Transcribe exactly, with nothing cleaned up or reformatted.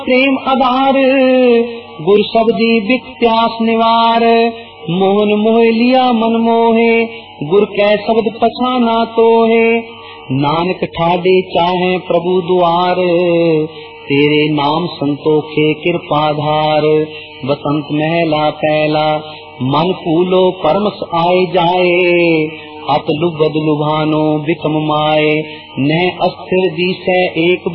प्रेम आधार, गुर शब्दी बिक प्यास निवार। मोहन मोह लिया मन मोहे, गुर कै शब्द पछाना तो है। नानक ठाडे चाहे प्रभु द्वार, तेरे नाम संतोखे कृपाधार। बसंत महला पहला, मन फूलो परमस आए जाए। अत लुबद लुभानो बिकम माए, न अस्थिर दिशे एक